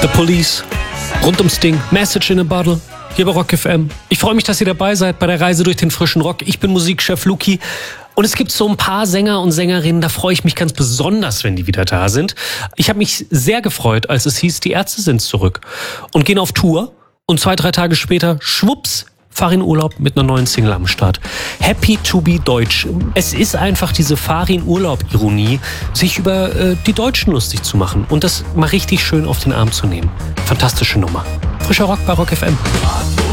The Police, rund ums Ding, Message in a Bottle, hier bei Rock FM. Ich freue mich, dass ihr dabei seid bei der Reise durch den frischen Rock. Ich bin Musikchef Luki und es gibt so ein paar Sänger und Sängerinnen, da freue ich mich ganz besonders, wenn die wieder da sind. Ich habe mich sehr gefreut, als es hieß, die Ärzte sind zurück und gehen auf Tour und 2-3 Tage später, schwupps, Farin Urlaub mit einer neuen Single am Start. Happy to be Deutsch. Es ist einfach diese Farin Urlaub-Ironie, sich über die Deutschen lustig zu machen und das mal richtig schön auf den Arm zu nehmen. Fantastische Nummer. Frischer Rock bei Rock FM.